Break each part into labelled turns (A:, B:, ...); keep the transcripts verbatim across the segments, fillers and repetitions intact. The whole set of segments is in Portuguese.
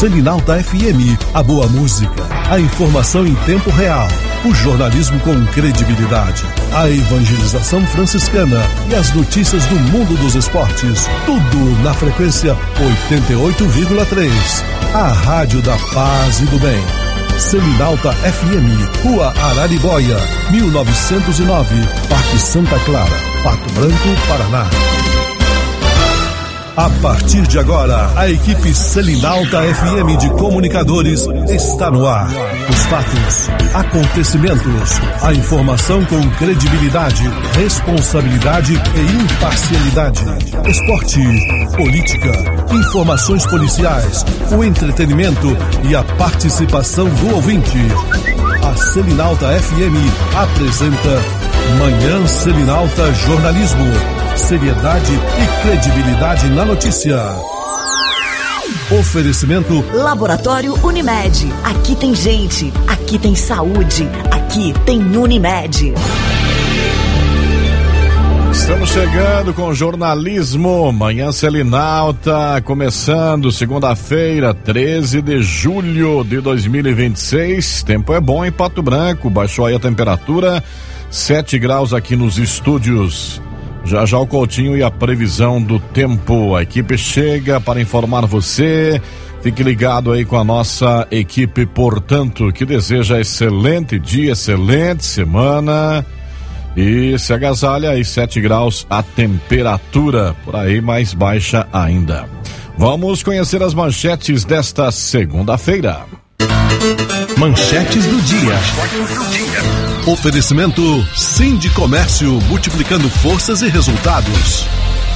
A: Selinalta F M, a boa música, a informação em tempo real, o jornalismo com credibilidade, a evangelização franciscana e as notícias do mundo dos esportes. Tudo na frequência oitenta e oito vírgula três. A rádio da paz e do bem. Selinalta F M, Rua Araribóia, mil novecentos e nove, Parque Santa Clara, Pato Branco, Paraná. A partir de agora, a equipe Selinalta F M de comunicadores está no ar. Os fatos, acontecimentos, a informação com credibilidade, responsabilidade e imparcialidade. Esporte, política, informações policiais, o entretenimento e a participação do ouvinte. A Selinalta F M apresenta Manhã Selinalta Jornalismo. Seriedade e credibilidade na notícia. Oferecimento
B: Laboratório Unimed. Aqui tem gente, aqui tem saúde, aqui tem Unimed.
C: Estamos chegando com jornalismo, Manhã Selinalta, começando segunda-feira, treze de julho de dois mil e vinte e seis. Tempo é bom em Pato Branco, baixou aí a temperatura, sete graus aqui nos estúdios. Já já o Coutinho e a previsão do tempo. A equipe chega para informar você. Fique ligado aí com a nossa equipe, portanto, que deseja excelente dia, excelente semana. E se agasalha aí, sete graus a temperatura, por aí mais baixa ainda. Vamos conhecer as manchetes desta segunda-feira.
A: Manchetes do dia. Oferecimento Sindicomércio, multiplicando forças e resultados.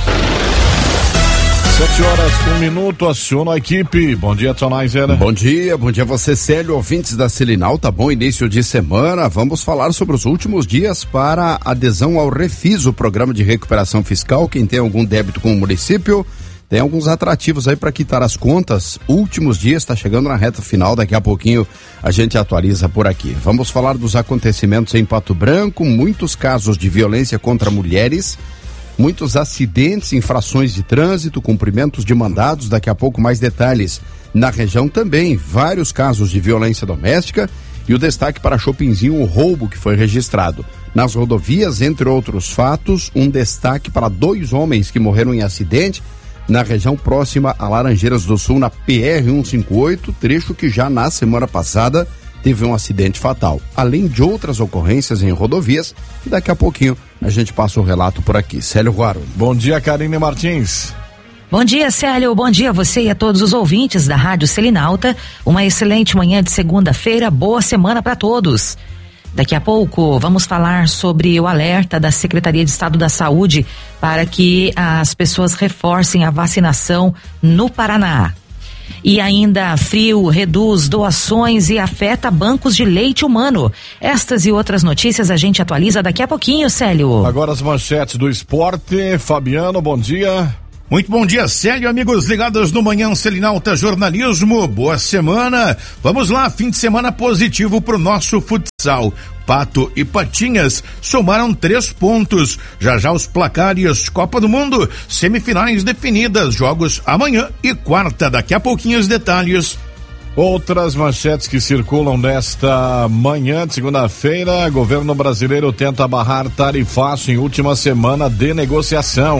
C: Sete horas, um minuto, aciona a equipe. Bom dia, Tonaiser.
D: Bom dia, bom dia a você, Célio, ouvintes da Selinalta, bom início de semana. Vamos falar sobre os últimos dias para adesão ao Refis, o programa de recuperação fiscal. Quem tem algum débito com o município, tem alguns atrativos aí para quitar as contas. Últimos dias, está chegando na reta final, daqui a pouquinho a gente atualiza por aqui. Vamos falar dos acontecimentos em Pato Branco, muitos casos de violência contra mulheres, muitos acidentes, infrações de trânsito, cumprimentos de mandados, daqui a pouco mais detalhes. Na região também, vários casos de violência doméstica e o destaque para Chopinzinho, o roubo que foi registrado. Nas rodovias, entre outros fatos, um destaque para dois homens que morreram em acidente na região próxima a Laranjeiras do Sul, na P R cento e cinquenta e oito, trecho que já na semana passada teve um acidente fatal. Além de outras ocorrências em rodovias, daqui a pouquinho a gente passa o relato por aqui. Célio Guaro.
C: Bom dia, Karine Martins.
E: Bom dia, Célio. Bom dia a você e a todos os ouvintes da Rádio Selinalta. Uma excelente manhã de segunda-feira, boa semana para todos. Daqui a pouco vamos falar sobre o alerta da Secretaria de Estado da Saúde para que as pessoas reforcem a vacinação no Paraná. E ainda, frio reduz doações e afeta bancos de leite humano. Estas e outras notícias a gente atualiza daqui a pouquinho, Célio.
C: Agora as manchetes do esporte. Fabiano, bom dia.
F: Muito bom dia, Célio, amigos ligados no Manhã Selinalta Jornalismo, boa semana. Vamos lá, fim de semana positivo pro nosso futsal. Pato e Patinhas somaram três pontos. Já já os placares, Copa do Mundo, semifinais definidas, jogos amanhã e quarta. Daqui a pouquinho os detalhes.
C: Outras manchetes que circulam nesta manhã de segunda-feira. Governo brasileiro tenta barrar tarifaço em última semana de negociação.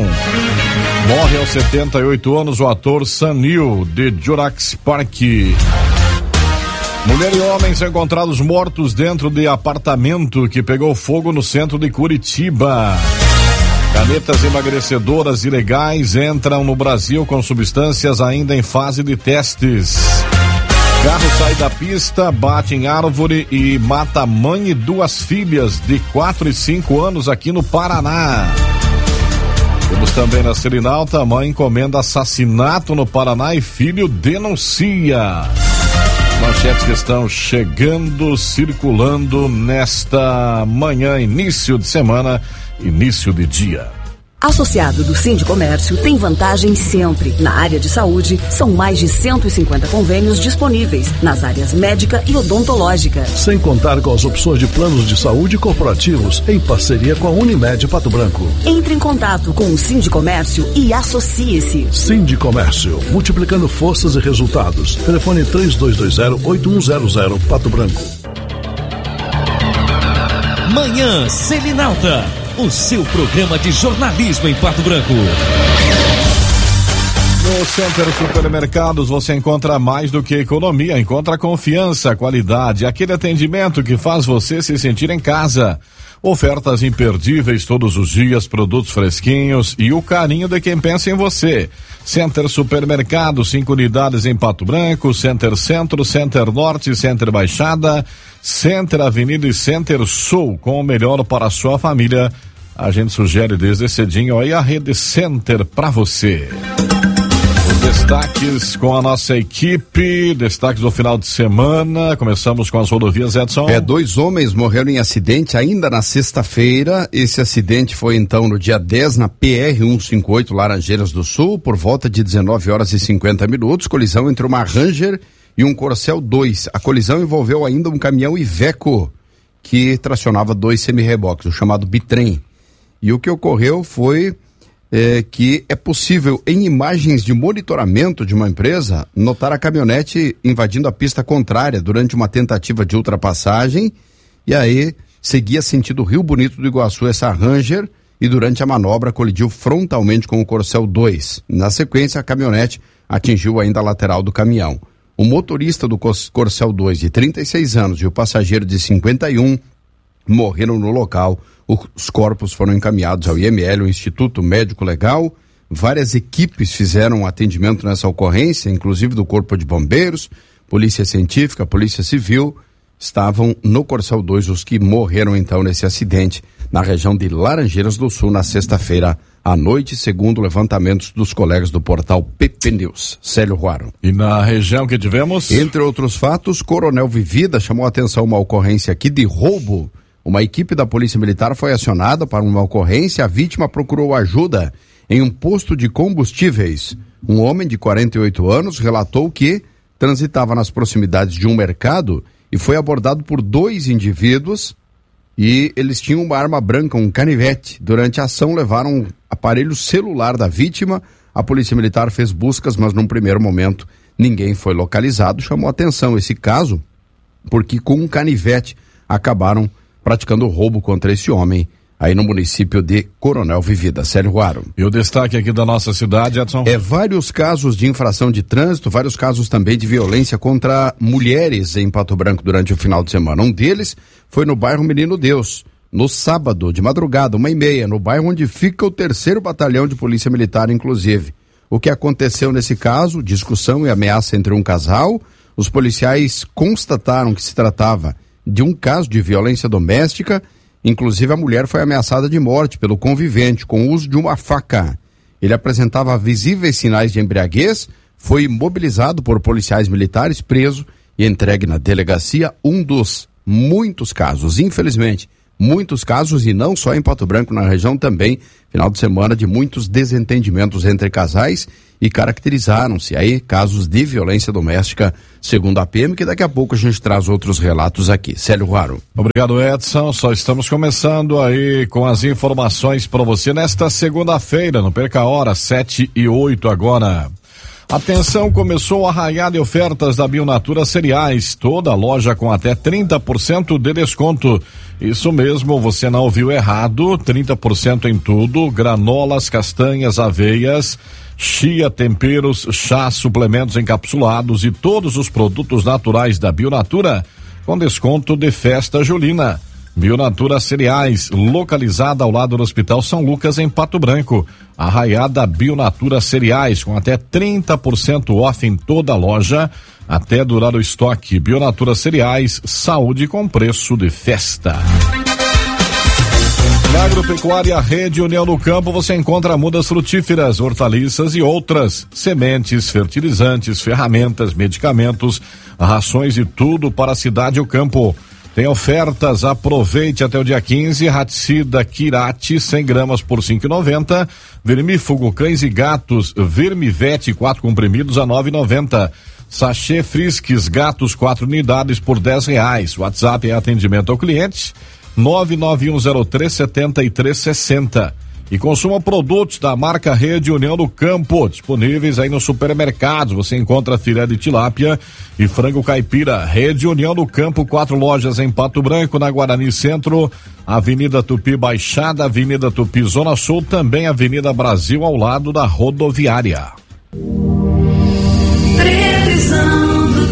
C: Morre aos setenta e oito anos o ator Sam Neill, de Jurassic Park. Mulher e homem são encontrados mortos dentro de apartamento que pegou fogo no centro de Curitiba. Canetas emagrecedoras ilegais entram no Brasil com substâncias ainda em fase de testes. Carro sai da pista, bate em árvore e mata mãe e duas filhas de quatro e cinco anos aqui no Paraná. Temos também na Selinalta, mãe encomenda assassinato no Paraná e filho denuncia. Manchetes que estão chegando, circulando nesta manhã, início de semana, início de dia.
B: Associado do Sindicomércio tem vantagem sempre. Na área de saúde, são mais de cento e cinquenta convênios disponíveis nas áreas médica e odontológica.
A: Sem contar com as opções de planos de saúde corporativos em parceria com a Unimed Pato Branco.
B: Entre em contato com o Sindicomércio e associe-se.
A: Sindicomércio, multiplicando forças e resultados. Telefone três dois dois zero, oito um zero zero, Pato Branco.
G: Manhã Selinalta, o seu programa de jornalismo em Pato Branco.
C: No Center Supermercados você encontra mais do que economia, encontra confiança, qualidade, aquele atendimento que faz você se sentir em casa. Ofertas imperdíveis todos os dias, produtos fresquinhos e o carinho de quem pensa em você. Center Supermercados, cinco unidades em Pato Branco, Center Centro, Center Norte, Center Baixada, Center Avenida e Center Sul, com o melhor para a sua família. A gente sugere desde cedinho aí a Rede Center para você. Os destaques com a nossa equipe, destaques do final de semana. Começamos com as rodovias, Edson.
D: É, dois homens morreram em acidente ainda na sexta-feira. Esse acidente foi então no dia dez na P R cento e cinquenta e oito, Laranjeiras do Sul, por volta de dezenove horas e cinquenta minutos. Colisão entre uma Ranger e um Corcel dois. A colisão envolveu ainda um caminhão Iveco que tracionava dois semi-reboques, o chamado bitrem. E o que ocorreu foi É, que é possível, em imagens de monitoramento de uma empresa, notar a caminhonete invadindo a pista contrária durante uma tentativa de ultrapassagem, e aí seguia sentido Rio Bonito do Iguaçu essa Ranger, e durante a manobra colidiu frontalmente com o Corcel dois. Na sequência, a caminhonete atingiu ainda a lateral do caminhão. O motorista do Corcel dois, de trinta e seis anos, e o passageiro de cinquenta e um morreram no local. Os corpos foram encaminhados ao I M L, o Instituto Médico Legal. Várias equipes fizeram atendimento nessa ocorrência, inclusive do Corpo de Bombeiros, Polícia Científica, Polícia Civil. Estavam no Corcel dois os que morreram então nesse acidente na região de Laranjeiras do Sul na sexta-feira à noite, segundo levantamentos dos colegas do portal P P News. Célio Ruaro.
C: E na região que tivemos?
D: Entre outros fatos, Coronel Vivida chamou a atenção uma ocorrência aqui de roubo. Uma equipe da Polícia Militar foi acionada para uma ocorrência. A vítima procurou ajuda em um posto de combustíveis. Um homem de quarenta e oito anos relatou que transitava nas proximidades de um mercado e foi abordado por dois indivíduos, e eles tinham uma arma branca, um canivete. Durante a ação levaram um aparelho celular da vítima. A Polícia Militar fez buscas, mas num primeiro momento ninguém foi localizado. Chamou atenção esse caso porque com um canivete acabaram praticando roubo contra esse homem aí no município de Coronel Vivida. Célio Ruaro.
C: E o destaque aqui da nossa cidade, Edson?
D: É vários casos de infração de trânsito, vários casos também de violência contra mulheres em Pato Branco durante o final de semana. Um deles foi no bairro Menino Deus, no sábado, de madrugada, uma e meia, no bairro onde fica o terceiro batalhão de polícia militar, inclusive. O que aconteceu nesse caso? Discussão e ameaça entre um casal. Os policiais constataram que se tratava de um caso de violência doméstica. Inclusive a mulher foi ameaçada de morte pelo convivente com o uso de uma faca. Ele apresentava visíveis sinais de embriaguez, foi imobilizado por policiais militares, preso e entregue na delegacia. Um dos muitos casos, infelizmente, muitos casos, e não só em Pato Branco, na região também, final de semana de muitos desentendimentos entre casais, e caracterizaram-se aí casos de violência doméstica, segundo a P M, que daqui a pouco a gente traz outros relatos aqui. Célio Ruaro.
C: Obrigado, Edson. Só estamos começando aí com as informações para você nesta segunda-feira. Não perca a hora, sete e oito agora. Atenção, começou a arraiar de ofertas da Bionatura Cereais, toda loja com até trinta por cento de desconto. Isso mesmo, você não ouviu errado, trinta por cento em tudo, granolas, castanhas, aveias, chia, temperos, chá, suplementos encapsulados e todos os produtos naturais da Bionatura com desconto de festa julina. Bionatura Cereais, localizada ao lado do Hospital São Lucas, em Pato Branco. Arraiada Bionatura Cereais, com até trinta por cento off em toda a loja, até durar o estoque. Bionatura Cereais, saúde com preço de festa. Na Agropecuária Rede União do Campo você encontra mudas frutíferas, hortaliças e outras, sementes, fertilizantes, ferramentas, medicamentos, rações e tudo para a cidade e o campo. Tem ofertas, aproveite até o dia quinze, raticida Kirati, cem gramas por cinco e noventa, vermífugo cães e gatos, Vermivete, quatro comprimidos a nove e noventa, sachê Friskies gatos, quatro unidades por dez reais, WhatsApp é atendimento ao cliente, nove nove um zero três sete três seis zero. E consuma produtos da marca Rede União do Campo, disponíveis aí nos supermercados. Você encontra filé de tilápia e frango caipira. Rede União do Campo, quatro lojas em Pato Branco, na Guarani Centro, Avenida Tupi Baixada, Avenida Tupi Zona Sul, também Avenida Brasil, ao lado da rodoviária.
B: Previsão do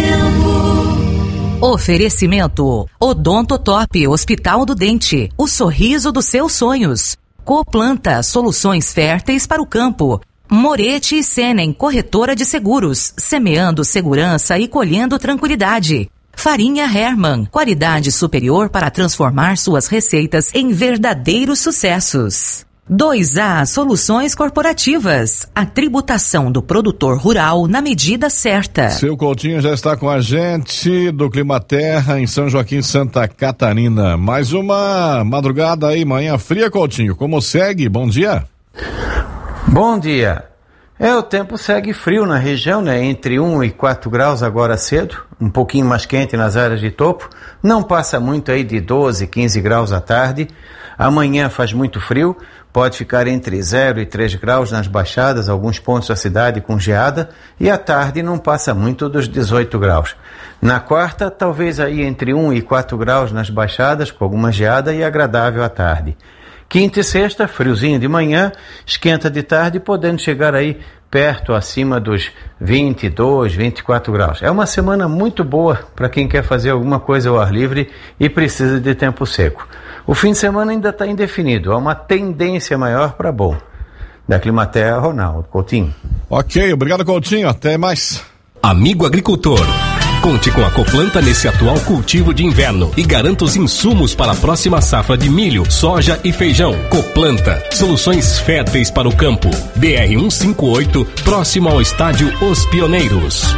B: tempo.
E: Oferecimento Odonto Top, Hospital do Dente, o sorriso dos seus sonhos. Coplanta, soluções férteis para o campo. Moretti e Senen, corretora de seguros, semeando segurança e colhendo tranquilidade. Farinha Hermann, qualidade superior para transformar suas receitas em verdadeiros sucessos. dois A Soluções Corporativas, a tributação do produtor rural na medida certa.
C: Seu Coutinho já está com a gente do Climaterra em São Joaquim, Santa Catarina. Mais uma madrugada aí, manhã fria, Coutinho. Como segue? Bom dia.
H: Bom dia. É, o tempo segue frio na região, né? Entre um e quatro graus agora cedo, um pouquinho mais quente nas áreas de topo. Não passa muito aí de doze, quinze graus à tarde. Amanhã faz muito frio, pode ficar entre zero e três graus nas baixadas, alguns pontos da cidade com geada, e à tarde não passa muito dos dezoito graus. Na quarta, talvez aí entre um e quatro graus nas baixadas, com alguma geada e agradável à tarde. Quinta e sexta, friozinho de manhã, esquenta de tarde, podendo chegar aí perto, acima dos vinte e dois, vinte e quatro graus. É uma semana muito boa para quem quer fazer alguma coisa ao ar livre e precisa de tempo seco. O fim de semana ainda está indefinido, há uma tendência maior para bom. Da Climaterra, Ronaldo Coutinho.
C: Ok, obrigado, Coutinho, até mais.
I: Amigo agricultor, conte com a Coplanta nesse atual cultivo de inverno e garanta os insumos para a próxima safra de milho, soja e feijão. Coplanta, soluções férteis para o campo. B R cento e cinquenta e oito, próximo ao estádio Os Pioneiros.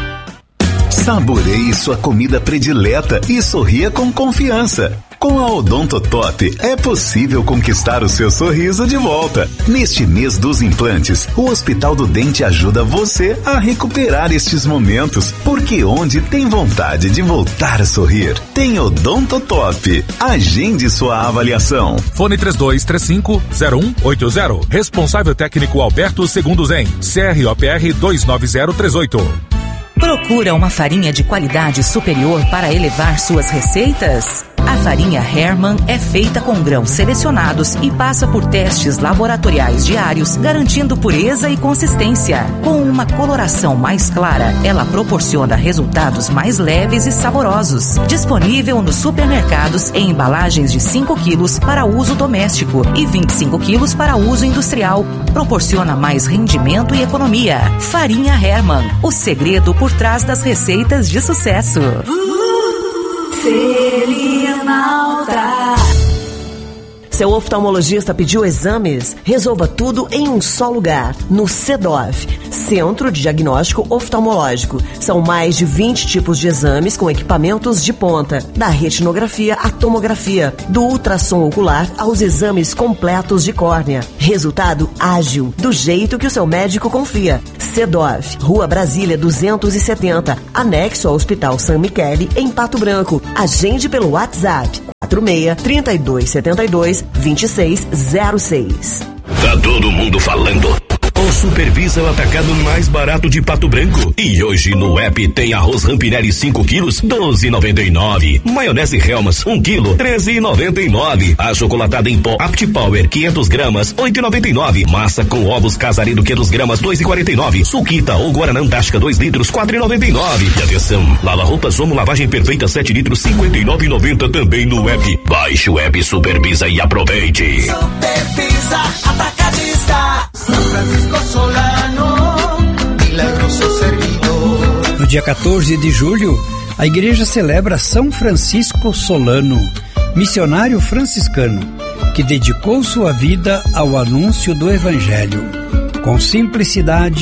J: Saboreie sua comida predileta e sorria com confiança. Com a Odonto Top, é possível conquistar o seu sorriso de volta. Neste mês dos implantes, o Hospital do Dente ajuda você a recuperar estes momentos, porque onde tem vontade de voltar a sorrir, tem Odonto Top. Agende sua avaliação.
K: Fone três dois três cinco, zero um oito zero. Responsável técnico Alberto Segundo Zen. C R O P R dois nove zero três oito.
E: Procura uma farinha de qualidade superior para elevar suas receitas? A farinha Hermann é feita com grãos selecionados e passa por testes laboratoriais diários, garantindo pureza e consistência. Com uma coloração mais clara, ela proporciona resultados mais leves e saborosos. Disponível nos supermercados em embalagens de cinco quilos para uso doméstico e vinte e cinco quilos para uso industrial. Proporciona mais rendimento e economia. Farinha Hermann, o segredo por trás das receitas de sucesso.
B: Selinalta. Seu oftalmologista pediu exames? Resolva tudo em um só lugar, no CEDOV, Centro de Diagnóstico Oftalmológico. São mais de vinte tipos de exames com equipamentos de ponta, da retinografia à tomografia, do ultrassom ocular aos exames completos de córnea. Resultado ágil, do jeito que o seu médico confia. CEDOV, Rua Brasília duzentos e setenta, anexo ao Hospital San Michele, em Pato Branco. Agende pelo WhatsApp quatro seis, três dois sete dois, dois seis zero seis.
J: Tá todo mundo falando. O Supervisa é o atacado mais barato de Pato Branco. E hoje no app tem arroz Rampinelli cinco quilos, doze e noventa e nove. Maionese Helmas um quilo, treze e noventa e nove. A chocolatada em pó Apt Power quinhentos gramas, oito e noventa e nove. Massa com ovos Casaredo quinhentos gramas, dois e quarenta e nove. Suquita ou Guaraná Antártica dois litros, quatro e noventa e nove. E atenção, lava roupas Omo lavagem perfeita sete litros, cinquenta e nove e noventa também no app. Baixe o app Supervisa e aproveite.
L: Supervisa Atacadista. São Francisco Solano, milagroso servidor.
M: No dia quatorze de julho, a igreja celebra São Francisco Solano, missionário franciscano, que dedicou sua vida ao anúncio do Evangelho. Com simplicidade,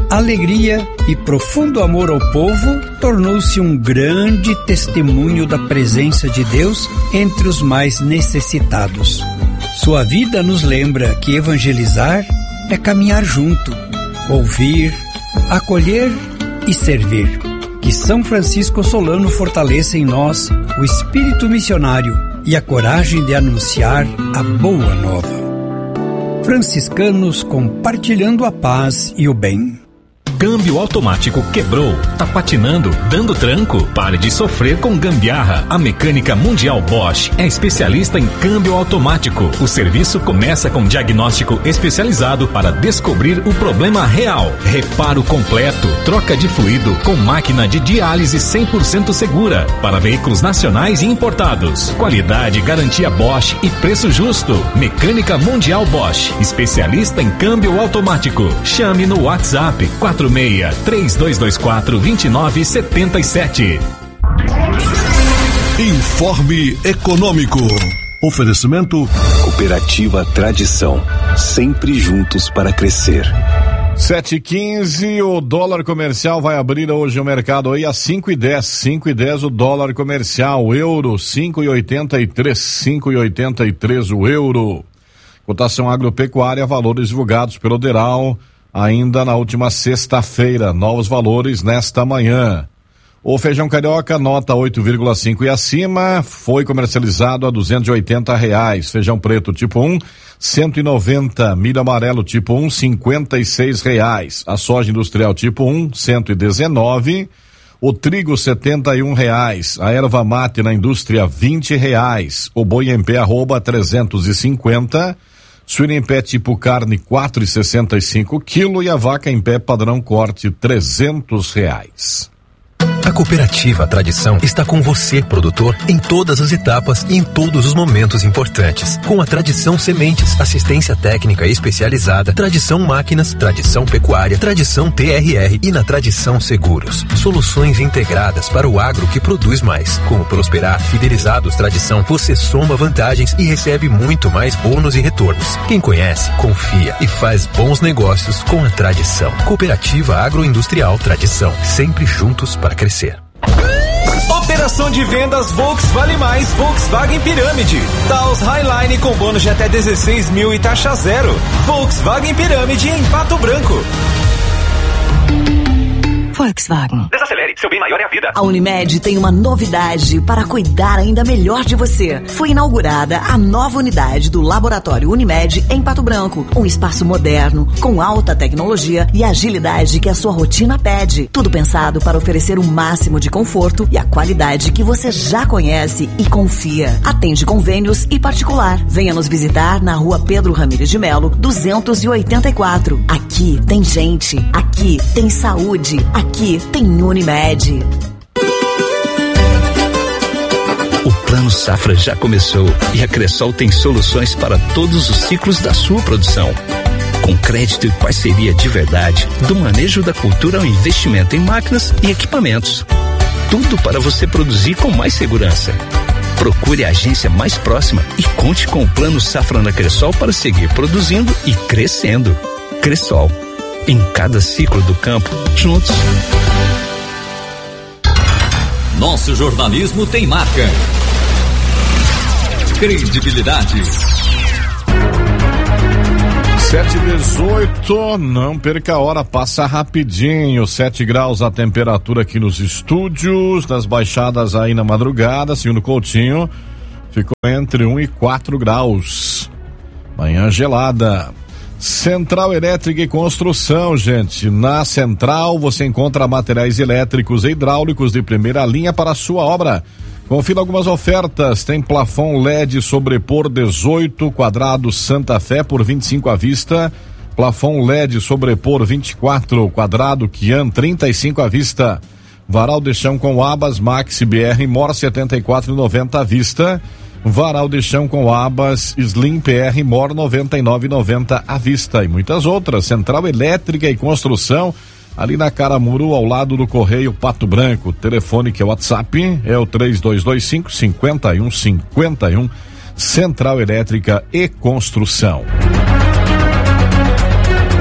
M: alegria e profundo amor ao povo, tornou-se um grande testemunho da presença de Deus entre os mais necessitados. Sua vida nos lembra que evangelizar é caminhar junto, ouvir, acolher e servir. Que São Francisco Solano fortaleça em nós o espírito missionário e a coragem de anunciar a boa nova. Franciscanos compartilhando a paz e o bem.
I: Câmbio automático quebrou, tá patinando, dando tranco? Pare de sofrer com gambiarra. A Mecânica Mundial Bosch é especialista em câmbio automático. O serviço começa com diagnóstico especializado para descobrir o problema real. Reparo completo, troca de fluido com máquina de diálise cem por cento segura para veículos nacionais e importados. Qualidade, garantia Bosch e preço justo. Mecânica Mundial Bosch, especialista em câmbio automático. Chame no WhatsApp quatro seis, três dois dois quatro, dois nove sete sete.
A: Informe Econômico. Oferecimento
N: Cooperativa Tradição, sempre juntos para crescer.
C: sete e quinze, o dólar comercial vai abrir hoje o mercado aí a cinco e dez, cinco e dez o dólar comercial, o euro cinco e oitenta e três, cinco e oitenta e três o euro. Cotação agropecuária, valores divulgados pelo Deral ainda na última sexta-feira, novos valores nesta manhã. O feijão carioca, nota oito vírgula cinco e acima, foi comercializado a duzentos e oitenta reais. Feijão preto tipo um, cento e noventa. Milho amarelo tipo um, cinquenta e seis reais. A soja industrial tipo um, cento e dezenove. O trigo, setenta e um reais. A erva mate na indústria, vinte reais. O boi em pé arroba trezentos e cinquenta. Suíno em pé tipo carne, quatro e sessenta e cinco quilo, e a vaca em pé padrão corte, trezentos reais.
O: A Cooperativa Tradição está com você, produtor, em todas as etapas e em todos os momentos importantes. Com a Tradição Sementes, assistência técnica especializada, Tradição Máquinas, Tradição Pecuária, Tradição T R R e na Tradição Seguros. Soluções integradas para o agro que produz mais. Com o Prosperar Fidelizados Tradição, você soma vantagens e recebe muito mais bônus e retornos. Quem conhece, confia e faz bons negócios com a Tradição. Cooperativa Agroindustrial Tradição, sempre juntos para crescer.
P: Operação de vendas Volkswagen Vale Mais Volkswagen Pirâmide. Taos Highline com bônus de até dezesseis mil e taxa zero. Volkswagen Pirâmide em Pato Branco.
B: Volkswagen.
P: Desacelere, seu bem maior é a vida.
B: A Unimed tem uma novidade para cuidar ainda melhor de você. Foi inaugurada a nova unidade do Laboratório Unimed em Pato Branco. Um espaço moderno, com alta tecnologia e agilidade que a sua rotina pede. Tudo pensado para oferecer o máximo de conforto e a qualidade que você já conhece e confia. Atende convênios e particular. Venha nos visitar na rua Pedro Ramires de Melo, duzentos e oitenta e quatro. Aqui tem gente, aqui tem saúde, aqui tem Unimed.
Q: O Plano Safra já começou e a Cressol tem soluções para todos os ciclos da sua produção. Com crédito e parceria de verdade, do manejo da cultura ao investimento em máquinas e equipamentos. Tudo para você produzir com mais segurança. Procure a agência mais próxima e conte com o Plano Safra na Cressol para seguir produzindo e crescendo. Cressol. Em cada ciclo do campo, juntos.
G: Nosso jornalismo tem marca. Credibilidade.
C: sete e dezoito, não perca a hora, passa rapidinho. sete graus a temperatura aqui nos estúdios, nas baixadas aí na madrugada, segundo Coutinho, ficou entre um e quatro graus. Manhã gelada. Central Elétrica e Construção, gente. Na Central você encontra materiais elétricos e hidráulicos de primeira linha para a sua obra. Confira algumas ofertas. Tem plafon L E D sobrepor dezoito quadrados Santa Fé por vinte e cinco à vista. Plafon L E D sobrepor vinte e quatro quadrado Kian trinta e cinco à vista. Varal de chão com abas Maxi B R Mor setenta e quatro e noventa à vista. Varal de chão com abas Slim P R Mor noventa e nove e noventa à vista, e muitas outras. Central Elétrica e Construção, ali na Caramuru, ao lado do Correio Pato Branco. Telefone que é o WhatsApp é o três dois dois cinco, cinco um cinco um. Central Elétrica e Construção.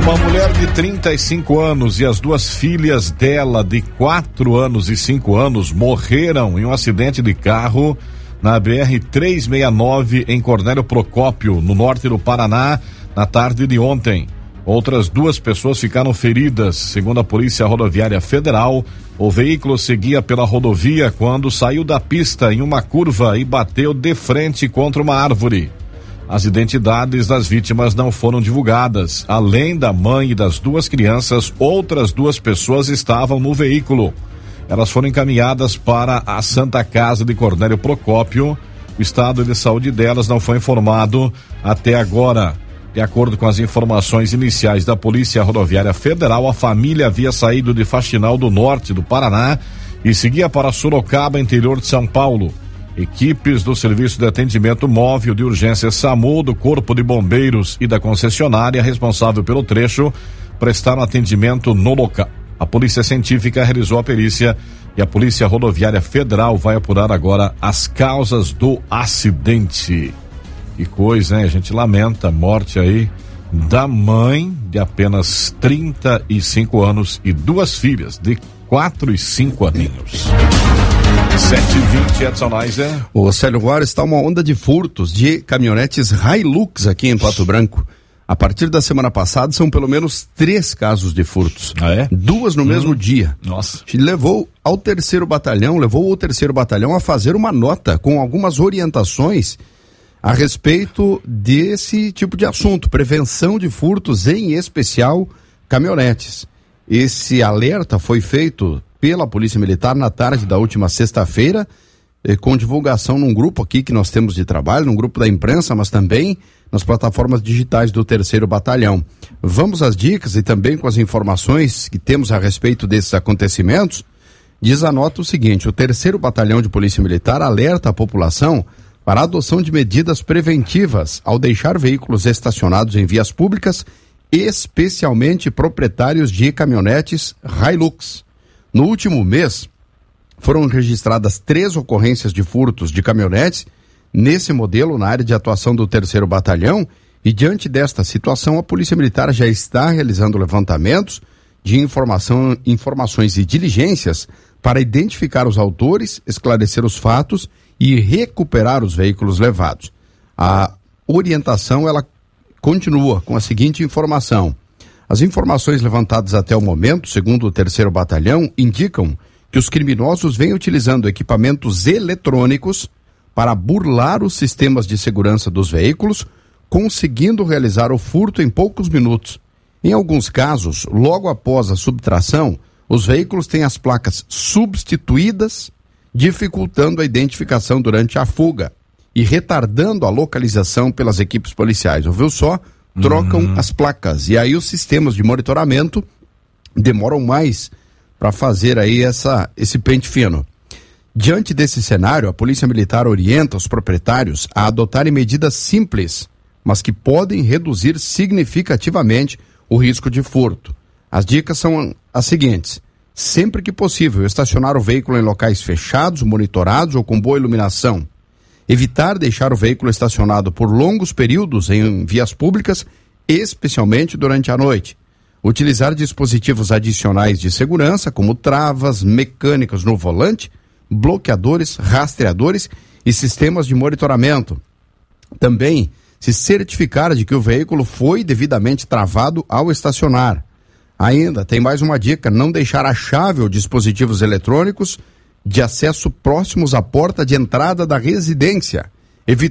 C: Uma mulher de trinta e cinco anos e as duas filhas dela de quatro anos e cinco anos morreram em um acidente de carro na B R trezentos e sessenta e nove em Cornélio Procópio, no norte do Paraná, na tarde de ontem. Outras duas pessoas ficaram feridas. Segundo a Polícia Rodoviária Federal, o veículo seguia pela rodovia quando saiu da pista em uma curva e bateu de frente contra uma árvore. As identidades das vítimas não foram divulgadas. Além da mãe e das duas crianças, outras duas pessoas estavam no veículo. Elas foram encaminhadas para a Santa Casa de Cornélio Procópio. O estado de saúde delas não foi informado até agora. De acordo com as informações iniciais da Polícia Rodoviária Federal, a família havia saído de Faxinal do Norte do Paraná e seguia para Sorocaba, interior de São Paulo. Equipes do Serviço de Atendimento Móvel de Urgência SAMU, do Corpo de Bombeiros e da concessionária responsável pelo trecho prestaram atendimento no local. A Polícia Científica realizou a perícia e a Polícia Rodoviária Federal vai apurar agora as causas do acidente. Que coisa, hein? A gente lamenta a morte aí da mãe de apenas trinta e cinco anos e duas filhas de quatro e cinco aninhos. sete e vinte, Edson Neiser.
D: O Célio Juarez, está uma onda de furtos de caminhonetes Hilux aqui em Pato Branco. A partir da semana passada são pelo menos três casos de furtos.
C: Ah, é?
D: Duas no hum. mesmo dia.
C: Nossa.
D: Levou ao terceiro batalhão, levou o terceiro batalhão a fazer uma nota com algumas orientações a respeito desse tipo de assunto, prevenção de furtos, em especial caminhonetes. Esse alerta foi feito pela Polícia Militar na tarde da última sexta-feira, eh, com divulgação num grupo aqui que nós temos de trabalho, num grupo da imprensa, mas também nas plataformas digitais do terceiro batalhão. Vamos às dicas e também com as informações que temos a respeito desses acontecimentos. Diz a nota o seguinte: o terceiro batalhão de Polícia Militar alerta a população para a adoção de medidas preventivas ao deixar veículos estacionados em vias públicas, especialmente proprietários de caminhonetes Hilux. No último mês, foram registradas três ocorrências de furtos de caminhonetes nesse modelo na área de atuação do terceiro batalhão, e diante desta situação a Polícia Militar já está realizando levantamentos de informação, informações e diligências para identificar os autores, esclarecer os fatos e recuperar os veículos levados. A orientação, ela continua com a seguinte informação: as informações levantadas até o momento, segundo o terceiro batalhão, indicam que os criminosos vêm utilizando equipamentos eletrônicos para burlar os sistemas de segurança dos veículos, conseguindo realizar o furto em poucos minutos. Em alguns casos, logo após a subtração, os veículos têm as placas substituídas, dificultando a identificação durante a fuga e retardando a localização pelas equipes policiais. Ouviu só? Trocam uhum. as placas, e aí os sistemas de monitoramento demoram mais para fazer aí essa, esse pente fino. Diante desse cenário, a Polícia Militar orienta os proprietários a adotarem medidas simples, mas que podem reduzir significativamente o risco de furto. As dicas são as seguintes: sempre que possível, estacionar o veículo em locais fechados, monitorados ou com boa iluminação. Evitar deixar o veículo estacionado por longos períodos em vias públicas, especialmente durante a noite. Utilizar dispositivos adicionais de segurança, como travas mecânicas no volante, bloqueadores, rastreadores e sistemas de monitoramento. Também se certificar de que o veículo foi devidamente travado ao estacionar. Ainda tem mais uma dica: não deixar a chave ou dispositivos eletrônicos de acesso próximos à porta de entrada da residência.